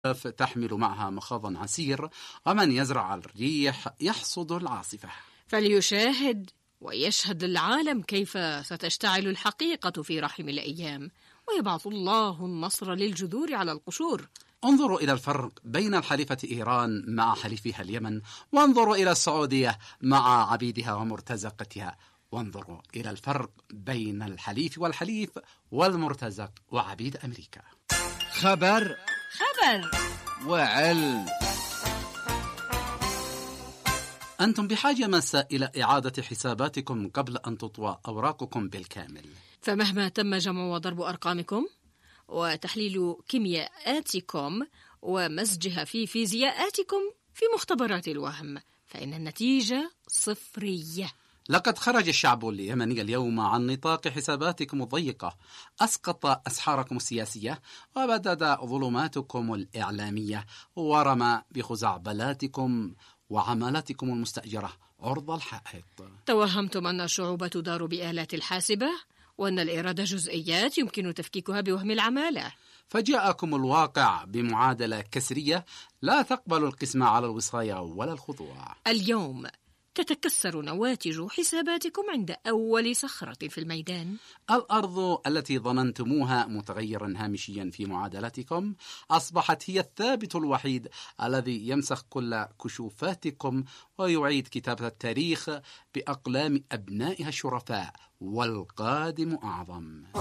تحمل معها مخاضا عسير، ومن يزرع الريح يحصد العاصفة. فليشاهد ويشهد العالم كيف ستشتعل الحقيقة في رحم الأيام، ويبعث الله النصر للجذور على القشور. انظروا إلى الفرق بين الحليفة إيران مع حليفها اليمن، وانظروا إلى السعودية مع عبيدها ومرتزقتها، وانظروا إلى الفرق بين الحليف والحليف والمرتزق وعبيد أمريكا. خبر وعلم. أنتم بحاجة ماسة إلى إعادة حساباتكم قبل أن تطوى أوراقكم بالكامل. فمهما تم جمع وضرب أرقامكم وتحليل كيميائاتكم ومزجها في فيزياءاتكم في مختبرات الوهم، فإن النتيجة صفرية. لقد خرج الشعب اليمني اليوم عن نطاق حساباتكم الضيقة، أسقط أسحاركم السياسية، وبدد ظلماتكم الإعلامية، ورمى بخزعبلاتكم وعملاتكم المستأجرة عرض الحائط. توهمتم أن الشعوب تدار بآلات الحاسبة، وأن الإرادة جزئيات يمكن تفكيكها بوهم العمالة. فجاءكم الواقع بمعادلة كسرية لا تقبل القسمة على الوصاية ولا الخضوع. اليوم تتكسر نواتج حساباتكم عند أول صخرة في الميدان. الأرض التي ظننتموها متغيرا هامشيا في معادلاتكم أصبحت هي الثابت الوحيد الذي يمسخ كل كشوفاتكم ويعيد كتابة التاريخ بأقلام أبنائها الشرفاء، والقادم أعظم.